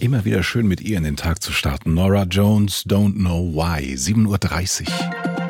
Immer wieder schön mit ihr in den Tag zu starten. Norah Jones, Don't Know Why, 7:30 Uhr.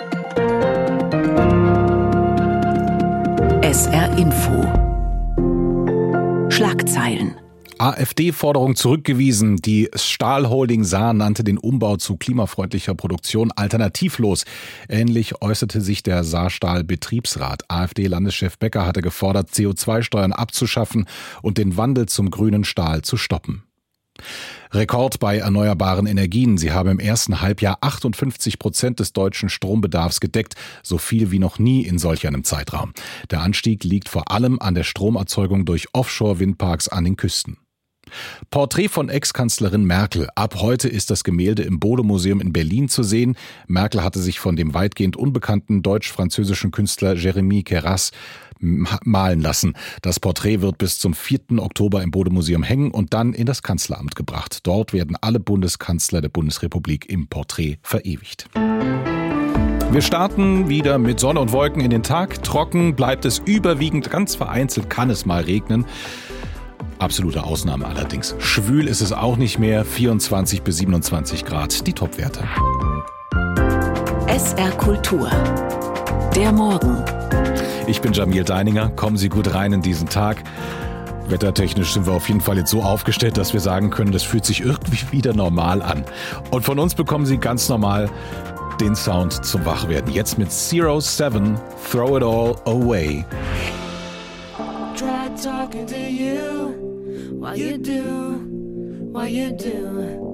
SR Info. Schlagzeilen. AfD-Forderung zurückgewiesen. Die Stahl-Holding Saar nannte den Umbau zu klimafreundlicher Produktion alternativlos. Ähnlich äußerte sich der Saarstahl-Betriebsrat. AfD-Landeschef Becker hatte gefordert, CO2-Steuern abzuschaffen und den Wandel zum grünen Stahl zu stoppen. Rekord bei erneuerbaren Energien. Sie haben im ersten Halbjahr 58% des deutschen Strombedarfs gedeckt, so viel wie noch nie in solch einem Zeitraum. Der Anstieg liegt vor allem an der Stromerzeugung durch Offshore-Windparks an den Küsten. Porträt von Ex-Kanzlerin Merkel. Ab heute ist das Gemälde im Bode-Museum in Berlin zu sehen. Merkel hatte sich von dem weitgehend unbekannten deutsch-französischen Künstler Jérémy Queyras malen lassen. Das Porträt wird bis zum 4. Oktober im Bode-Museum hängen und dann in das Kanzleramt gebracht. Dort werden alle Bundeskanzler der Bundesrepublik im Porträt verewigt. Wir starten wieder mit Sonne und Wolken in den Tag. Trocken bleibt es überwiegend, ganz vereinzelt kann es mal regnen. Absolute Ausnahme allerdings. Schwül ist es auch nicht mehr, 24 bis 27 Grad, die Topwerte. SR Kultur. Der Morgen. Ich bin Jamil Deininger, kommen Sie gut rein in diesen Tag. Wettertechnisch sind wir auf jeden Fall jetzt so aufgestellt, dass wir sagen können, das fühlt sich irgendwie wieder normal an. Und von uns bekommen Sie ganz normal den Sound zum Wachwerden. Jetzt mit 07, Throw It All Away. Try talking to you while you do.